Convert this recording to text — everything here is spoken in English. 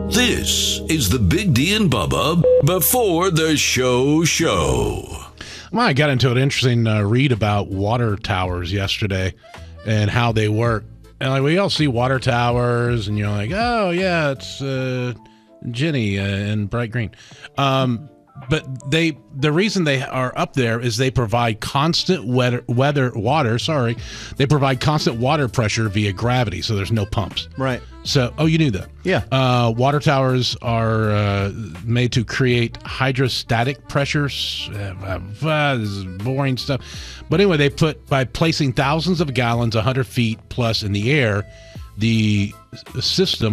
This is the Big D and Bubba before the show. Well, I got into an interesting read about water towers yesterday and how they work. And like, we all see water towers, and you're like, oh, yeah, it's Jenny in bright green. But the reason they are up there is they provide constant They provide constant water pressure via gravity, so there's no pumps. Right. So, you knew that. Yeah. Water towers are made to create hydrostatic pressures. This is boring stuff. But anyway, by placing thousands of gallons 100 feet plus in the air, the system